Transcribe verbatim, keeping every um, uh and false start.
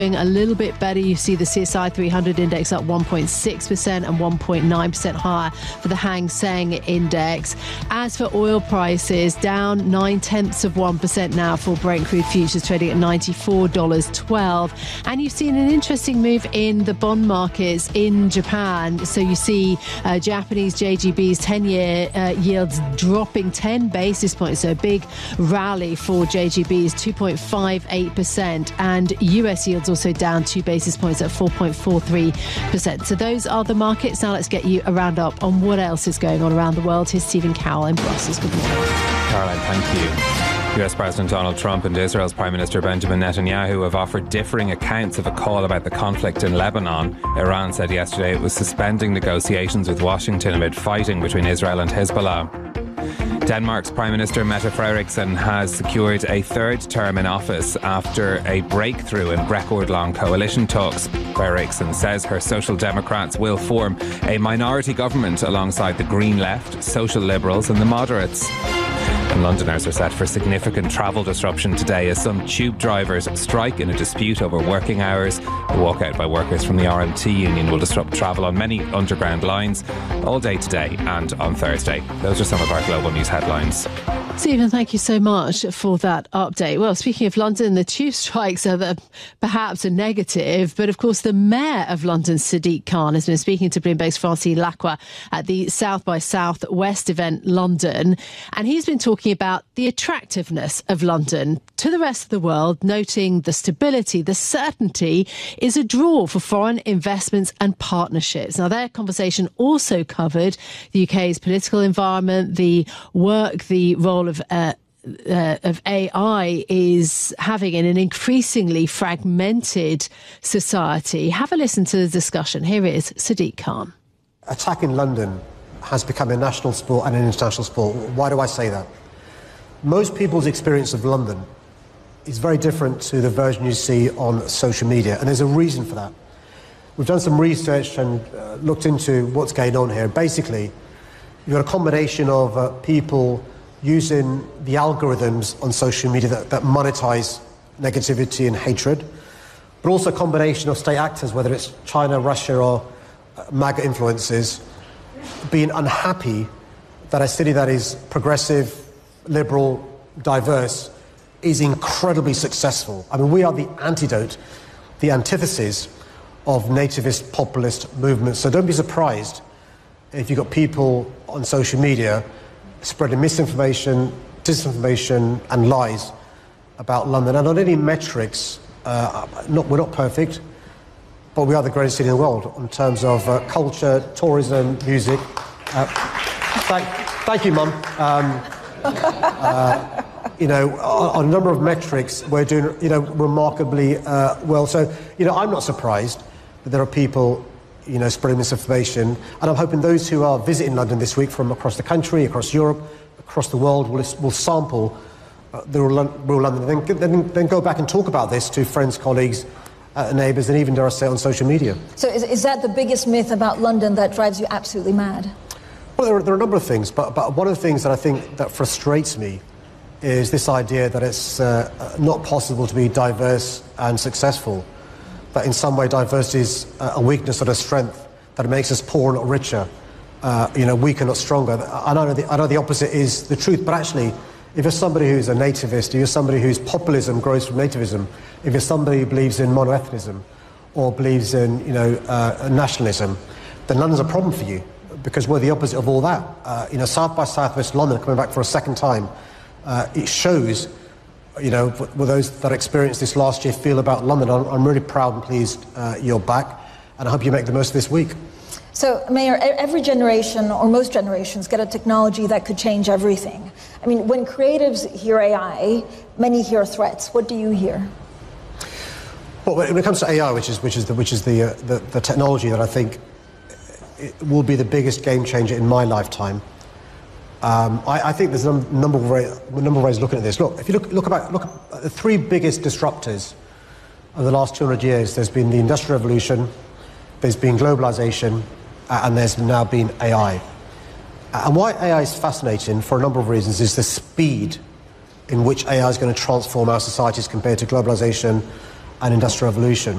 A little bit better. You see the C S I three hundred index up one point six percent and one point nine percent higher for the Hang Seng index. As for oil prices, down nine tenths of one percent now for Brent crude futures, trading at ninety-four dollars and twelve cents. And you've seen an interesting move in the bond markets in Japan. So you see uh, Japanese J G B's ten-year uh, yields dropping ten basis points. So a big rally for J G B's, two point five eight percent, and U S yields also down two basis points at four point four three percent. So those are the markets. Now let's get you a roundup on what else is going on around the world. Here's Stephen Cowell in Brussels. Good morning. Caroline, thank you. U S President Donald Trump and Israel's Prime Minister Benjamin Netanyahu have offered differing accounts of a call about the conflict in Lebanon. Iran said yesterday it was suspending negotiations with Washington amid fighting between Israel and Hezbollah. Denmark's Prime Minister Mette Frederiksen has secured a third term in office after a breakthrough in record-long coalition talks. Frederiksen says her Social Democrats will form a minority government alongside the Green Left, Social Liberals and the Moderates. And Londoners are set for significant travel disruption today as some tube drivers strike in a dispute over working hours. A walkout by workers from the R M T union will disrupt travel on many underground lines all day today and on Thursday. Those are some of our global news headlines. Stephen, thank you so much for that update. Well, speaking of London, the tube strikes are the, perhaps a negative, but of course the Mayor of London, Sadiq Khan, has been speaking to Bloomberg's Francine Lacqua at the South by Southwest event London, and he's been talking about the attractiveness of London to the rest of the world, noting the stability, the certainty is a draw for foreign investments and partnerships. Now, their conversation also covered the U K's political environment, the work, the role of uh, uh, of A I is having in an increasingly fragmented society. Have a listen to the discussion. Here is Sadiq Khan. Attacking London has become a national sport and an international sport. Why do I say that? Most people's experience of London is very different to the version you see on social media, and there's a reason for that. We've done some research and uh, looked into what's going on here. Basically, you've got a combination of uh, people using the algorithms on social media that, that monetize negativity and hatred, but also a combination of state actors, whether it's China, Russia, or uh, MAGA influences, being unhappy that a city that is progressive, liberal, diverse, is incredibly successful. I mean, we are the antidote, the antithesis of nativist populist movements. So don't be surprised if you've got people on social media spreading misinformation, disinformation and lies about London. And on any metrics, uh, not, we're not perfect, but we are the greatest city in the world in terms of uh, culture, tourism, music. Uh, thank, thank you, Mum. Um, uh, you know, on, on a number of metrics, we're doing, you know, remarkably uh, well. So, you know, I'm not surprised that there are people, you know, spreading misinformation. And I'm hoping those who are visiting London this week from across the country, across Europe, across the world, will, will sample uh, the real, real London. Then, then, then go back and talk about this to friends, colleagues, uh, neighbours, and even, dare I say, on social media. So is, is that the biggest myth about London that drives you absolutely mad? Well, there are, there are a number of things, but, but one of the things that I think that frustrates me is this idea that it's uh, not possible to be diverse and successful, that in some way diversity is a weakness or a strength, that it makes us poor, not richer, uh, you know, weaker, not stronger. I know, the, I know the opposite is the truth, but actually, if you're somebody who's a nativist, if you're somebody whose populism grows from nativism, if you're somebody who believes in monoethnism or believes in, you know, uh, nationalism, then London's a problem for you, because we're the opposite of all that. Uh, you know, South by Southwest London, coming back for a second time, uh, it shows, you know, what those that experienced this last year feel about London. I'm, I'm really proud and pleased uh, you're back, and I hope you make the most of this week. So, Mayor, every generation, or most generations, get a technology that could change everything. I mean, when creatives hear A I, many hear threats. What do you hear? Well, when it comes to A I, which is which is the which is the uh, the, the technology that I think it will be the biggest game changer in my lifetime. Um, I, I think there's a number of, ways, a number of ways of looking at this. Look, if you look, look, about, look at the three biggest disruptors of the last two hundred years, there's been the Industrial Revolution, there's been globalization, uh, and there's now been A I. And why A I is fascinating, for a number of reasons, is the speed in which A I is going to transform our societies compared to globalization and industrial revolution.